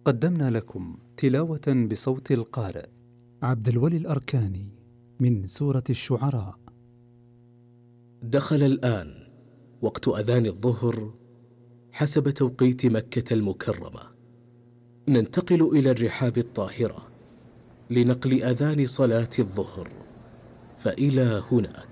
قدمنا لكم تلاوة بصوت القارئ عبد الولي الأركاني من سورة الشعراء. دخل الآن وقت أذان الظهر حسب توقيت مكة المكرمة. ننتقل إلى الرحاب الطاهرة لنقل أذان صلاة الظهر، فإلى هناك.